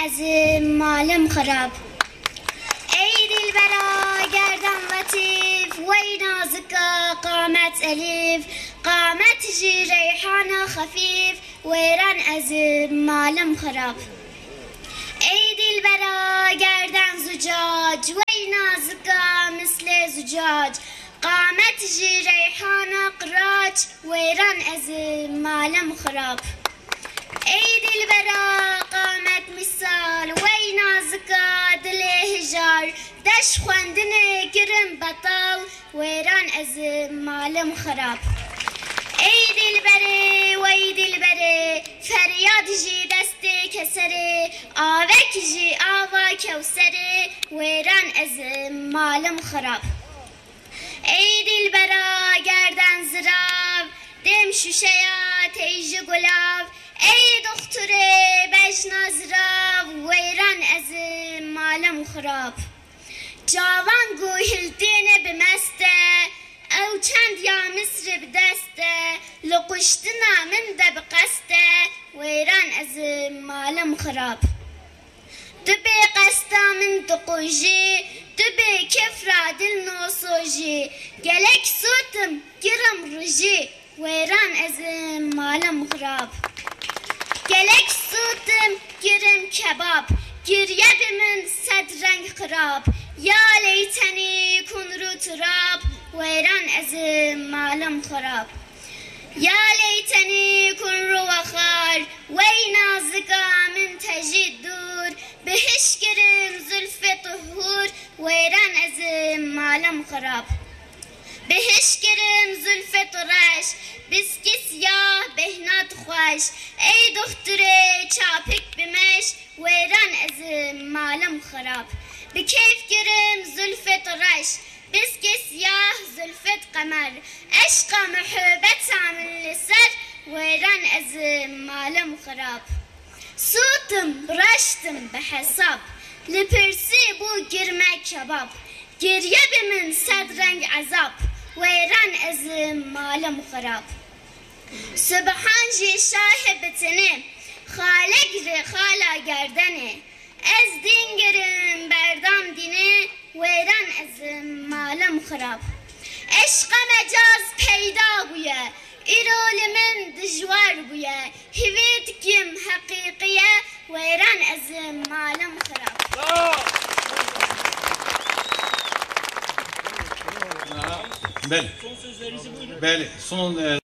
از مالم خراب ای دلبرا گردن لطیف وی نازکا قامت الیف قامت جی ریحان خفیف ویران از مالم خراب ای دلبرا گردن زجاج وی نازکا مثل زجاج قامت جی ریحان قراج ویران از مالم خراب ای دلبرا قامت مثال وی نازکا دل هجار دش خواندن گرم بطال ویران از مالم خراب ای دلبره وی دلبره فریاد جی دست کسره آوک جی آوا کوسره ویران از مالم خراب ای دلبرا گردن زراو دم شوشیا تیج گلاب ای دختره بجنا زراو ویران از مالم خراب جوان گوهلتین بمسته او چند یا مصر بدسته لقشتنا من ده بقسته ویران از مالم خراب دبی قستا من دقوجی دبی کفرا دل نوسوجی گلک سوتم گرم رجی ویران از مالم خراب گلک سوتم گرم کباب گریه من صد رنگ خراب یا لیتنی کن رو تراب ویران از مالم خراب یا لیتنی کن رو وخار وی نازکا من تجید دور بهش گرم زلف طهور ویران از مالم خراب بهش گرم زلف طرش بسکی سیاه بهنات خوش ای دختره چاپک بمش ویران از مالم خراب بکیف گرم زلف طرش بسکی سیاه زلفت قمر عشق محبت من لسر ویران از مالم خراب سوتم رشتم بحساب لپرسی بو گرمه کباب گریه من صد رنگ عذاب ویران از مالم خراب سبحان جی شاه بتنه خالق ر خالا گردنه از دین گرم بردام دینه ویران از مالم خراب عشق مجاز پیدا بویه ایرول من دجوار بویه هویت کم حقیقیه ویران از مالم خراب بله. بله. son